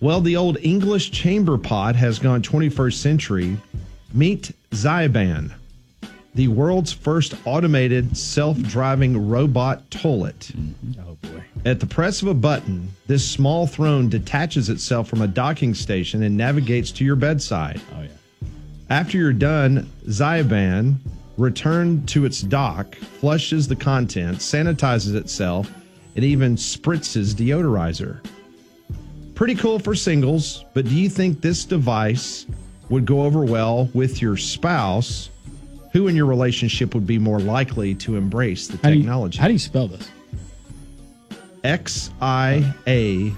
Well, the old English chamber pot has gone 21st century. Meet Zyban, the world's first automated self-driving robot toilet. Oh, boy. At the press of a button, this small throne detaches itself from a docking station and navigates to your bedside. Oh, yeah. After you're done, Zyban returns to its dock, flushes the contents, sanitizes itself, and even spritzes deodorizer. Pretty cool for singles, but do you think this device would go over well with your spouse? Who in your relationship would be more likely to embrace the technology? How do you spell this? Xiaoban.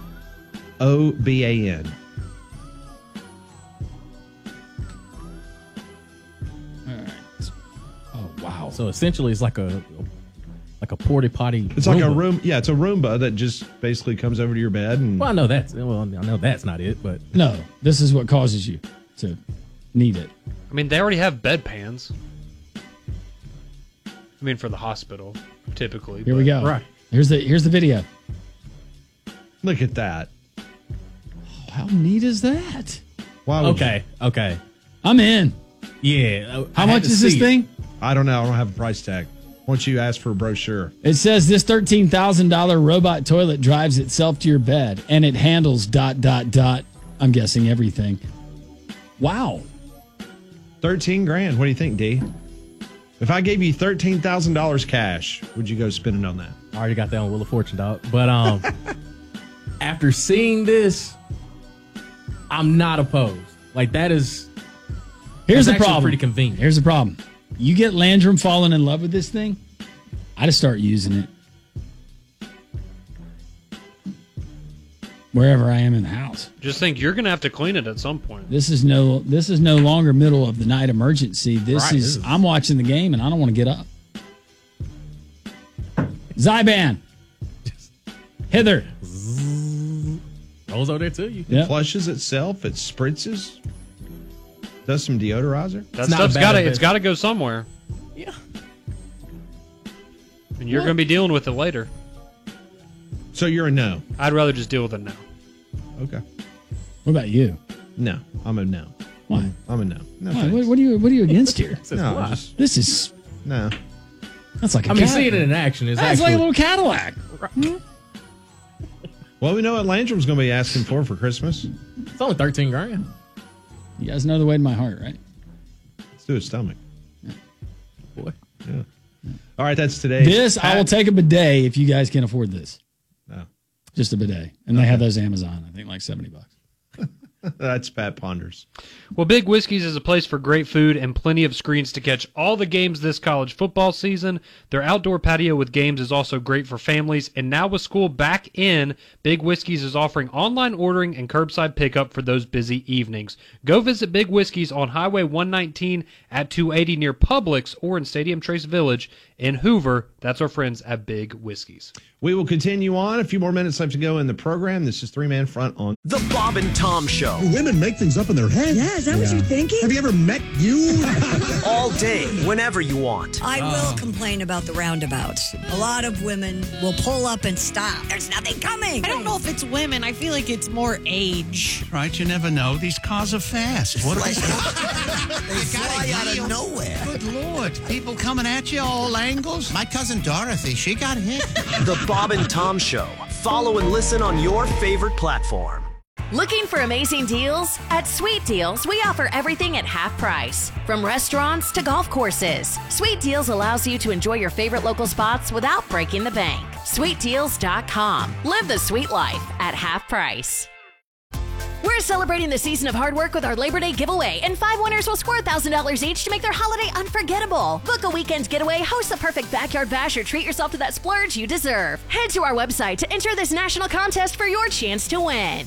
All right. Oh, wow. So essentially it's like a porta potty. It's Roomba. like a room. Yeah, it's a Roomba that just basically comes over to your bed. And Well, I know that's not it, but No, this is what causes you to need it. I mean, they already have bedpans. I mean, for the hospital, typically. Here we go. Right. Here's the video. look at that. How neat is that? Why would okay. I'm in. Yeah. How much is this thing? I don't know. I don't have a price tag. Once you ask for a brochure. It says this $13,000 robot toilet drives itself to your bed and it handles ... I'm guessing everything. Wow. 13 grand. What do you think, D? If I gave you $13,000 cash, would you go spend it on that? I already got that on Wheel of Fortune, dog. But after seeing this, I'm not opposed. Like that is. Here's the actually problem. Pretty convenient. Here's the problem. You get Landrum falling in love with this thing, I just start using it wherever I am in the house. Just think you're going to have to clean it at some point. This is no longer middle of the night emergency. This is I'm watching the game and I don't want to get up. Zyban. Hither. Rolls over there to you. Yep. Flushes itself. It spritzes. Does some deodorizer. That not stuff's bad got of it's it. got to go somewhere. Yeah. And you're going to be dealing with it later. So you're a no. I'd rather just deal with it now. Okay. What about you? No. I'm a no. Why? I'm a no. No. Why? thanks. What are you against here? No. Why? Just This is no. that's like a I mean, cat- seeing it in action is That's actually like a little Cadillac. Well, we know what Landrum's going to be asking for Christmas. it's only 13 grand. You guys know the way to my heart, right? Let's do his stomach. Boy. Yeah. All right. That's today. This I will take a bidet if you guys can afford this. No. Just a bidet, and they have those Amazon. I think like $70. That's Pat Ponders. Well, Big Whiskey's is a place for great food and plenty of screens to catch all the games this college football season. Their outdoor patio with games is also great for families. And now with school back in, Big Whiskey's is offering online ordering and curbside pickup for those busy evenings. Go visit Big Whiskey's on Highway 119 at 280 near Publix or in Stadium Trace Village in Hoover. That's our friends at Big Whiskey's. We will continue on. A few more minutes left to go in the program. This is Three Man Front on The Bob and Tom Show. Women make things up in their head. Yeah, is that what you're thinking? Have you ever met you? All day, whenever you want. I will complain about the roundabouts. A lot of women will pull up and stop. There's nothing coming. I don't know if it's women. I feel like it's more age. Right, you never know. These cars are fast. What They fly out of nowhere. Good Lord. People coming at you all angles. My cousin Dorothy, she got hit. The Bob and Tom Show. Follow and listen on your favorite platform. Looking for amazing deals? At Sweet Deals, we offer everything at half price. From restaurants to golf courses, Sweet Deals allows you to enjoy your favorite local spots without breaking the bank. SweetDeals.com. Live the sweet life at half price. We're celebrating the season of hard work with our Labor Day giveaway, and 5 winners will score $1,000 each to make their holiday unforgettable. Book a weekend getaway, host the perfect backyard bash, or treat yourself to that splurge you deserve. Head to our website to enter this national contest for your chance to win.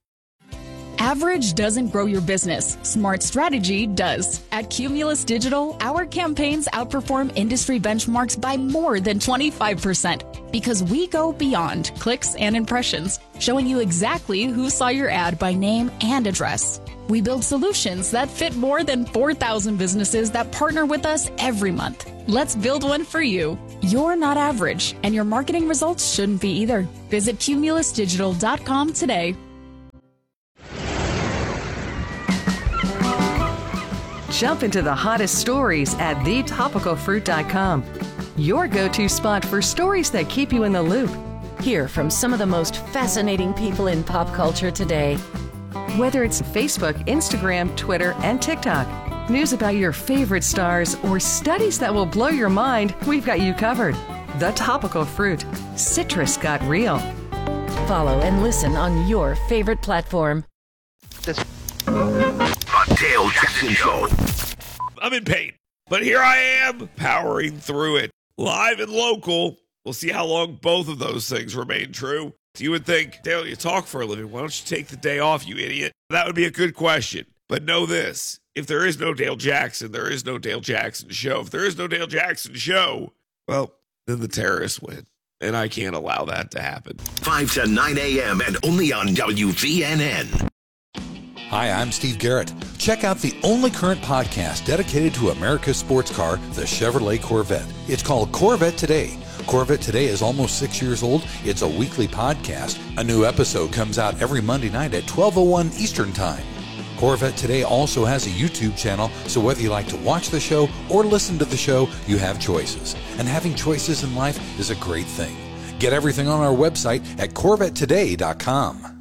Average doesn't grow your business. Smart strategy does. At Cumulus Digital, our campaigns outperform industry benchmarks by more than 25% because we go beyond clicks and impressions, showing you exactly who saw your ad by name and address. We build solutions that fit more than 4,000 businesses that partner with us every month. Let's build one for you. You're not average, and your marketing results shouldn't be either. Visit cumulusdigital.com today. Jump into the hottest stories at thetopicalfruit.com. Your go-to spot for stories that keep you in the loop. Hear from some of the most fascinating people in pop culture today. Whether it's Facebook, Instagram, Twitter, and TikTok, news about your favorite stars, or studies that will blow your mind, we've got you covered. The Topical Fruit. Citrus got real. Follow and listen on your favorite platform. The Dale Jackson Show. I'm in pain, but here I am, powering through it. Live and local. We'll see how long both of those things remain true. You would think, Dale, you talk for a living. Why don't you take the day off, you idiot? That would be a good question. But know this. If there is no Dale Jackson, there is no Dale Jackson Show. If there is no Dale Jackson Show, well, then the terrorists win. And I can't allow that to happen. 5 to 9 a.m. and only on WVNN. Hi, I'm Steve Garrett. Check out the only current podcast dedicated to America's sports car, the Chevrolet Corvette. It's called Corvette Today. Corvette Today is almost 6 years old. It's a weekly podcast. A new episode comes out every Monday night at 12:01 Eastern Time. Corvette Today also has a YouTube channel, so whether you like to watch the show or listen to the show, you have choices. And having choices in life is a great thing. Get everything on our website at CorvetteToday.com.